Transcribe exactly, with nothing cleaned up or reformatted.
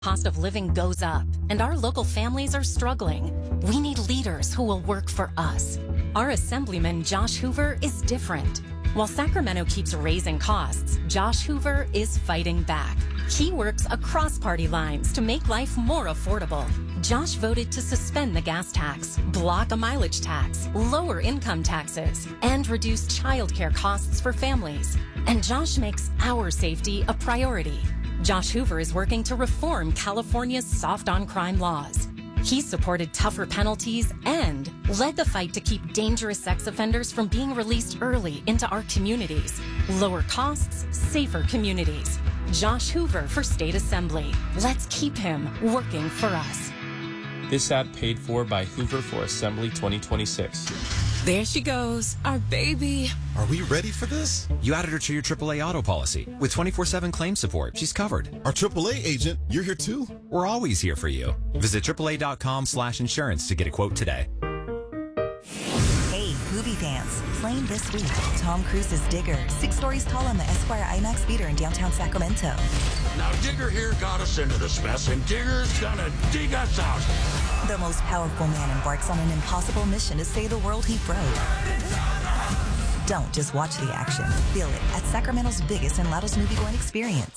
Cost of living goes up, and our local families are struggling. We need leaders who will work for us. Our Assemblyman Josh Hoover is different. While Sacramento keeps raising costs, Josh Hoover is fighting back. He works across party lines to make life more affordable. Josh voted to suspend the gas tax, block a mileage tax, lower income taxes, and reduce childcare costs for families. And Josh makes our safety a priority. Josh Hoover is working to reform California's soft-on-crime laws. He supported tougher penalties and led the fight to keep dangerous sex offenders from being released early into our communities. Lower costs, safer communities. Josh Hoover for State Assembly. Let's keep him working for us. This ad paid for by Hoover for Assembly twenty twenty-six. There she goes, our baby. Are we ready for this? You added her to your triple A auto policy. With twenty-four seven claim support, she's covered. Our triple A agent, you're here too? We're always here for you. Visit triple A dot com slash insurance to get a quote today. Hey, movie fans. Playing this week, Tom Cruise's Digger, six stories tall on the Esquire IMAX Theater in downtown Sacramento. Now Digger here got us into this mess, and Digger's gonna dig us out. The most powerful man embarks on an impossible mission to save the world he broke. Don't just watch the action. Feel it at Sacramento's biggest and loudest movie-going experience.